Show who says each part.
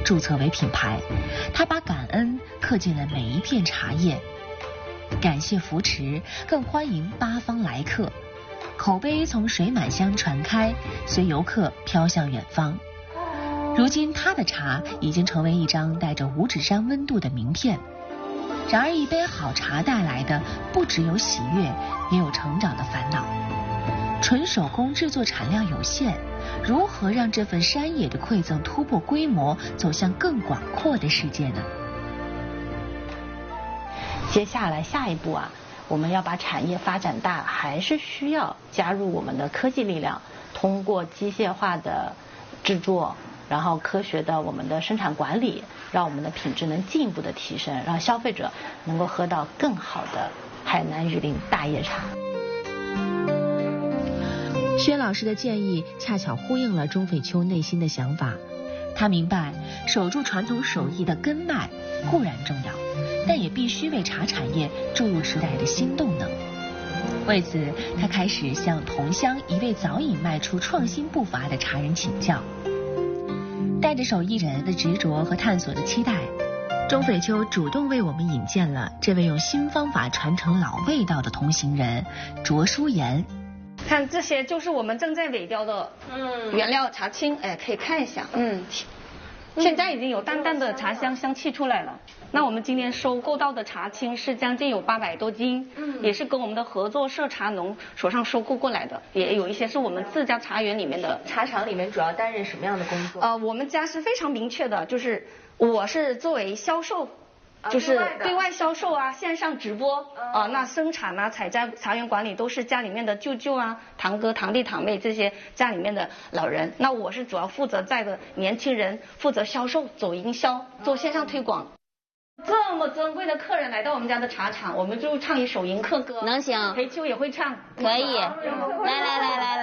Speaker 1: 注册为品牌。他把感恩刻进了每一片茶叶，感谢扶持，更欢迎八方来客。口碑从水满乡传开，随游客飘向远方。如今他的茶已经成为一张带着五指山温度的名片。然而一杯好茶带来的不只有喜悦，也有成长的烦恼。纯手工制作产量有限，如何让这份山野的馈赠突破规模，走向更广阔的世界呢？
Speaker 2: 接下来下一步啊，我们要把产业发展大，还是需要加入我们的科技力量，通过机械化的制作，然后科学的我们的生产管理，让我们的品质能进一步的提升，让消费者能够喝到更好的海南榆林大叶茶。
Speaker 1: 薛老师的建议恰巧呼应了钟斐秋内心的想法。他明白，守住传统手艺的根脉固然重要，但也必须为茶产业注入时代的新动能。为此，他开始向同乡一位早已迈出创新步伐的茶人请教。带着手艺人的执着和探索的期待，钟斐秋主动为我们引荐了这位用新方法传承老味道的同行人卓淑妍。
Speaker 3: 看这些就是我们正在萎凋的原料茶青，哎，可以看一下，现在已经有淡淡的茶香气出来了。那我们今天收购到的茶青是将近有800多斤，也是跟我们的合作社茶农手上收购过来的，也有一些是我们自家茶园里面的。
Speaker 4: 茶厂里面主要担任什么样的工作？
Speaker 3: 我们家是非常明确的，就是我是作为销售。就是对外销售啊，线上直播那生产啊、采摘、茶园管理都是家里面的舅舅啊、堂哥、堂弟、堂妹这些家里面的老人。那我是主要负责带着年轻人，负责销售、走营销、做线上推广。这么尊贵的客人来到我们家的茶厂，我们就唱一首迎客歌。
Speaker 5: 能行？
Speaker 3: 裴秋也会唱。
Speaker 5: 可以。来。